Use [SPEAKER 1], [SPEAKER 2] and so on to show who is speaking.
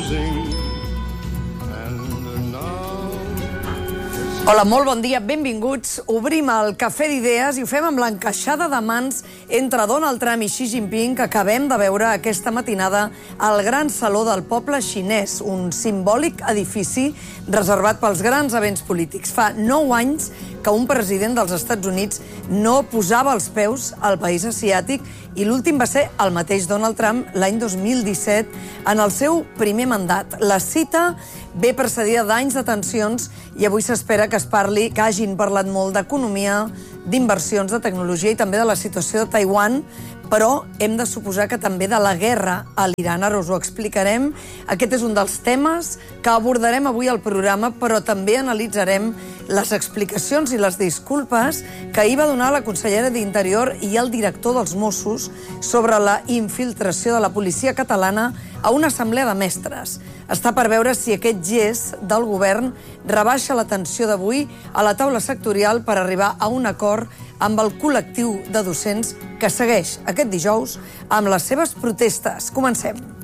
[SPEAKER 1] Hola, molt bon dia, benvinguts. Obrim el Cafè d'Idees i ho fem amb l'encaixada de mans entre Donald Trump i Xi Jinping que acabem de veure aquesta matinada al Gran Saló del Poble Xinès, un simbòlic edifici reservat pels grans events polítics. Fa 9 anys que un president dels Estats Units no posava els peus al país asiàtic i l'últim va ser el mateix Donald Trump l'any 2017 en el seu primer mandat. La cita ve precedida d'anys de tensions i avui s'espera que hagin parlat molt d'economia, d'inversions, de tecnologia i també de la situació de Taiwan, però hem de suposar que també de la guerra a l'Iran. Ara us ho explicarem. Aquest és un dels temes que abordarem avui al programa, però també analitzarem les explicacions i les disculpes que ahir va donar la consellera d'Interior i el director dels Mossos sobre la infiltració de la policia catalana a una assemblea de mestres. Està per veure si aquest gest del govern rebaixa la tensió d'avui a la taula sectorial per arribar a un acord amb el col·lectiu de docents que segueix aquest dijous amb les seves protestes. Comencem.